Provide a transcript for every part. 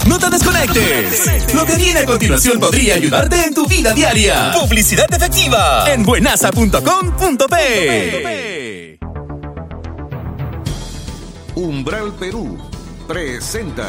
No te desconectes. Lo que viene a continuación podría ayudarte en tu vida diaria. Publicidad efectiva en buenaza.com.p. Umbral Perú presenta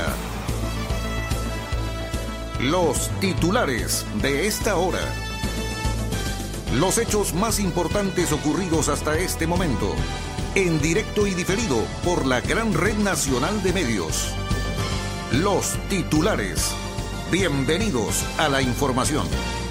los titulares de esta hora. Los hechos más importantes ocurridos hasta este momento, en directo y diferido por la gran red nacional de medios. Los titulares. Bienvenidos a la información.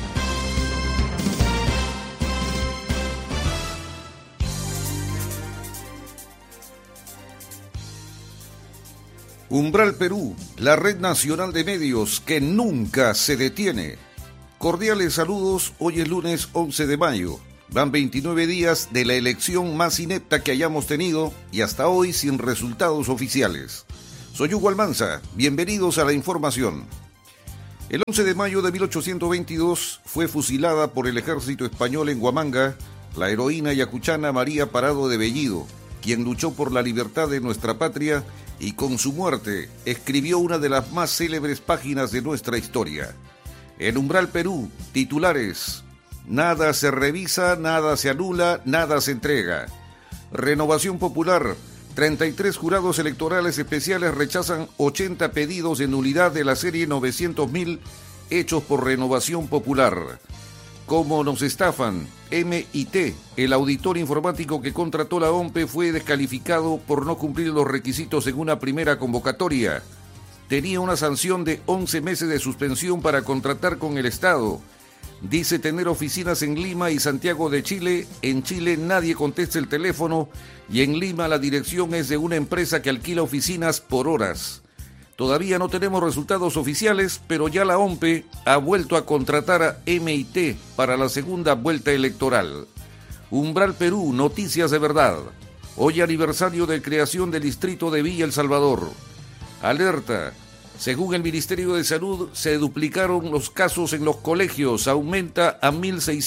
Umbral Perú, la red nacional de medios que nunca se detiene. Cordiales saludos, hoy es lunes 11 de mayo. Van 29 días de la elección más inepta que hayamos tenido y hasta hoy sin resultados oficiales. Soy Hugo Almanza, bienvenidos a la información. El 11 de mayo de 1822 fue fusilada por el ejército español en Huamanga la heroína ayacuchana María Parado de Bellido, quien luchó por la libertad de nuestra patria y con su muerte escribió una de las más célebres páginas de nuestra historia. En Umbral Perú, titulares: nada se revisa, nada se anula, nada se entrega. Renovación Popular: 33 jurados electorales especiales rechazan 80 pedidos de nulidad de la serie 900.000 hechos por Renovación Popular. ¿Cómo nos estafan? MIT, el auditor informático que contrató la OMPE, fue descalificado por no cumplir los requisitos en una primera convocatoria. Tenía una sanción de 11 meses de suspensión para contratar con el Estado. Dice tener oficinas en Lima y Santiago de Chile. En Chile nadie contesta el teléfono y en Lima la dirección es de una empresa que alquila oficinas por horas. Todavía no tenemos resultados oficiales, pero ya la OMPE ha vuelto a contratar a MIT para la segunda vuelta electoral. Umbral Perú, noticias de verdad. Hoy aniversario de creación del distrito de Villa El Salvador. Alerta. Según el Ministerio de Salud, se duplicaron los casos en los colegios. Aumenta a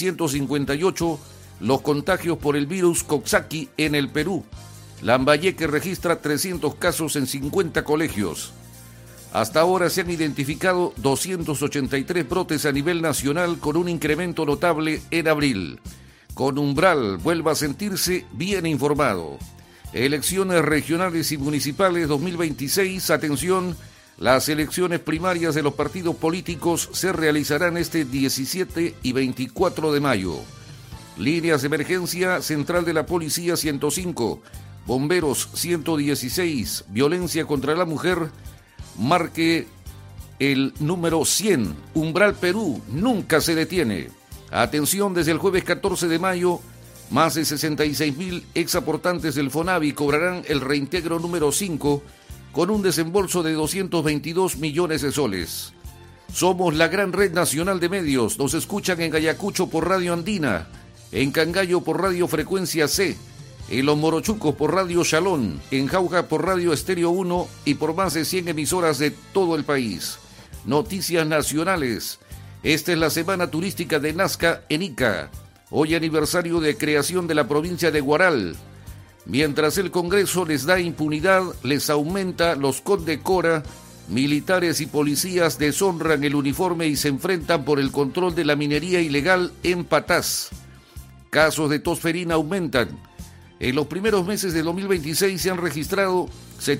1.658 los contagios por el virus Coxsackie en el Perú. Lambayeque registra 300 casos en 50 colegios. Hasta ahora se han identificado 283 brotes a nivel nacional con un incremento notable en abril. Con Umbral, vuelva a sentirse bien informado. Elecciones regionales y municipales 2026, atención, las elecciones primarias de los partidos políticos se realizarán este 17 y 24 de mayo. Líneas de emergencia, Central de la Policía 105, Bomberos 116, Violencia contra la Mujer, marque el número 100. Umbral Perú nunca se detiene. Atención, desde el jueves 14 de mayo, más de 66.000 exaportantes del FONAVI cobrarán el reintegro número 5 con un desembolso de 222 millones de soles. Somos la gran red nacional de medios. Nos escuchan en Ayacucho por Radio Andina, en Cangallo por Radio Frecuencia C, en Los Morochucos por Radio Shalom, en Jauja por Radio Estéreo 1 y por más de 100 emisoras de todo el país. Noticias nacionales. Esta es la semana turística de Nazca en Ica. Hoy aniversario de creación de la provincia de Huaral. Mientras el Congreso les da impunidad, les aumenta, los condecora, militares y policías deshonran el uniforme y se enfrentan por el control de la minería ilegal en Patás. Casos de tosferina aumentan. En los primeros meses de 2026 se han registrado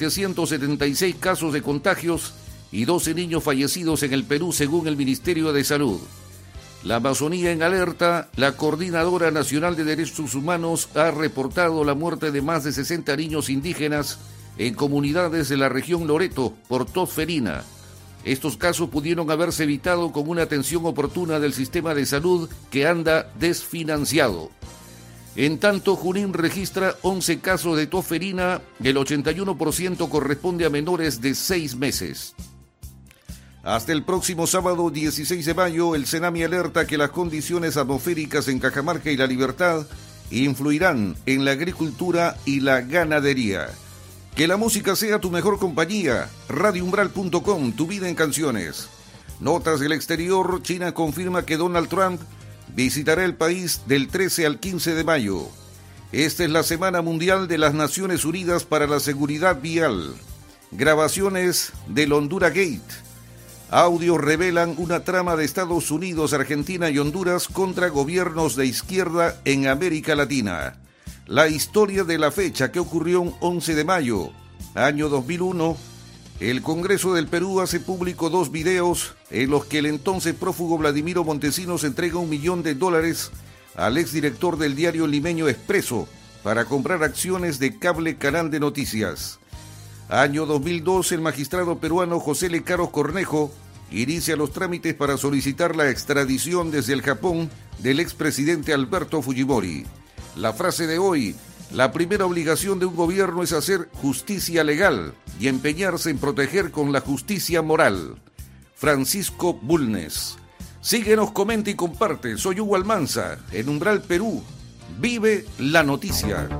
776 casos de contagios y 12 niños fallecidos en el Perú, según el Ministerio de Salud. La Amazonía en alerta. La Coordinadora Nacional de Derechos Humanos ha reportado la muerte de más de 60 niños indígenas en comunidades de la región Loreto por tosferina. Estos casos pudieron haberse evitado con una atención oportuna del sistema de salud que anda desfinanciado. En tanto, Junín registra 11 casos de tosferina, el 81% corresponde a menores de 6 meses. Hasta el próximo sábado 16 de mayo, el CENAMI alerta que las condiciones atmosféricas en Cajamarca y La Libertad influirán en la agricultura y la ganadería. Que la música sea tu mejor compañía. RadioUmbral.com, tu vida en canciones. Notas del exterior. China confirma que Donald Trump visitará el país del 13 al 15 de mayo. Esta es la Semana Mundial de las Naciones Unidas para la Seguridad Vial. Grabaciones del Honduras Gate. Audios revelan una trama de Estados Unidos, Argentina y Honduras contra gobiernos de izquierda en América Latina. La historia de la fecha que ocurrió un 11 de mayo, año 2001. El Congreso del Perú hace público 2 videos en los que el entonces prófugo Vladimiro Montesinos entrega $1 millón al exdirector del diario limeño Expreso para comprar acciones de Cable Canal de Noticias. Año 2002, el magistrado peruano José Lecaros Cornejo inicia los trámites para solicitar la extradición desde el Japón del expresidente Alberto Fujimori. La frase de hoy: la primera obligación de un gobierno es hacer justicia legal y empeñarse en proteger con la justicia moral. Francisco Bulnes. Síguenos, comenta y comparte. Soy Hugo Almanza, en Umbral Perú. Vive la noticia.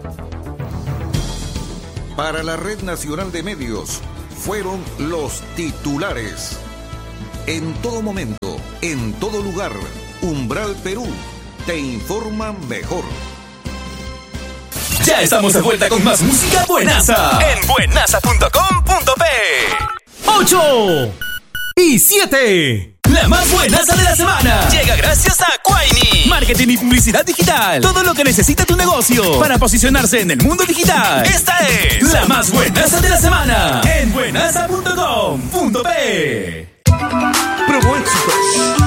Para la Red Nacional de Medios, fueron los titulares. En todo momento, en todo lugar, Umbral Perú te informa mejor. Ya estamos de vuelta con más música buenaza en buenaza.com.p. 8 y 7. La más buenaza de la semana llega gracias a Quaini. Marketing y publicidad digital. Todo lo que necesita tu negocio para posicionarse en el mundo digital. Esta es la más buenaza de la semana en buenaza.com.p. Promo Éxitos.